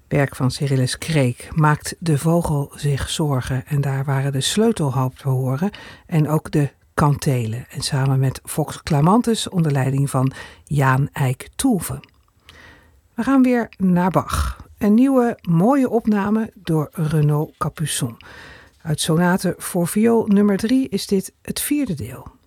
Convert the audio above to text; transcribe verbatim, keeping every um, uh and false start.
werk van Cyrillus Kreek, maakt de vogel zich zorgen. En daar waren de sleutelhoop te horen en ook de kantelen. En samen met Vox Clamantis onder leiding van Jaan Eik Toelve. We gaan weer naar Bach. Een nieuwe mooie opname door Renaud Capuçon. Uit sonate voor viool nummer drie is dit het vierde deel.